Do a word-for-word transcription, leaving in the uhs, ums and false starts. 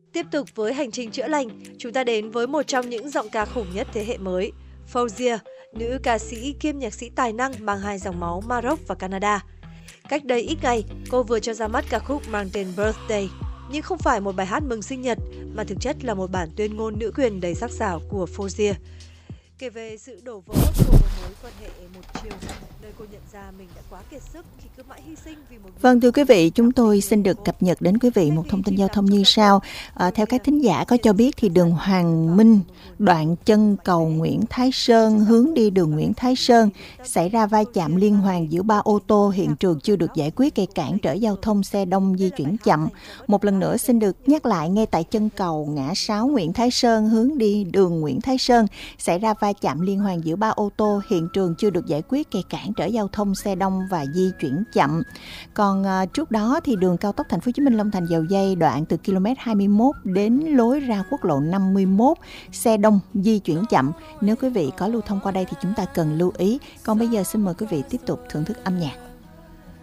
Tiếp tục với hành trình chữa lành, chúng ta đến với một trong những giọng ca khủng nhất thế hệ mới, Fauziia, nữ ca sĩ kiêm nhạc sĩ tài năng mang hai dòng máu Maroc và Canada. Cách đây ít ngày, cô vừa cho ra mắt ca khúc mang tên Birthday, nhưng không phải một bài hát mừng sinh nhật, mà thực chất là một bản tuyên ngôn nữ quyền đầy sắc sảo của Fauziia. Kể về sự đổ vỡ của một mối quan hệ một chiều, nơi cô nhận ra mình đã quá kiệt sức khi cứ mãi hy sinh vì một... Vâng, thưa quý vị, chúng tôi xin được cập nhật đến quý vị một thông tin giao thông như sau. À, theo các thính giả có cho biết thì đường Hoàng Minh, đoạn chân cầu Nguyễn Thái Sơn hướng đi đường Nguyễn Thái Sơn xảy ra va chạm liên hoàn giữa ba ô tô, hiện trường chưa được giải quyết, gây cản trở giao thông, xe đông di chuyển chậm. Một lần nữa xin được nhắc lại, ngay tại chân cầu ngã sáu Nguyễn Thái Sơn hướng đi đường Nguyễn Thái Sơn xảy ra va chạm liên hoàn giữa ba ô tô, hiện trường chưa được giải quyết, gây cản trở giao thông, xe đông và di chuyển chậm. Còn à, trước đó thì đường cao tốc Thành phố Hồ Chí Minh Long Thành Dầu Giây đoạn từ ki lô mét hai mươi mốt đến lối ra quốc lộ năm mươi mốt, xe đông di chuyển chậm. Nếu quý vị có lưu thông qua đây thì chúng ta cần lưu ý. Còn bây giờ xin mời quý vị tiếp tục thưởng thức âm nhạc.